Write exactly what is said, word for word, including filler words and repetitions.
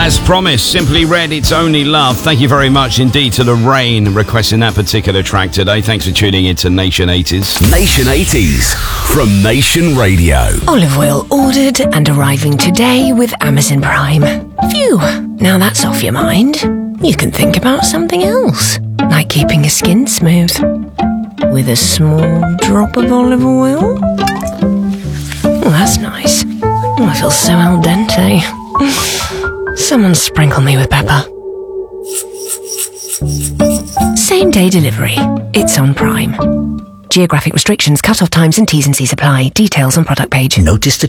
As promised, Simply Red, It's Only Love. Thank you very much indeed to the Rain requesting that particular track today. Thanks for tuning in to Nation eighties. Nation eighties from Nation Radio. Olive oil ordered and arriving today with Amazon Prime. Phew, now that's off your mind. You can think about something else, like keeping your skin smooth with a small drop of olive oil. Oh, that's nice. Oh, I feel so al dente. Someone sprinkle me with pepper. Same day delivery. It's on Prime. Geographic restrictions, cut-off times and T's and C's apply. Details on product page. Notice the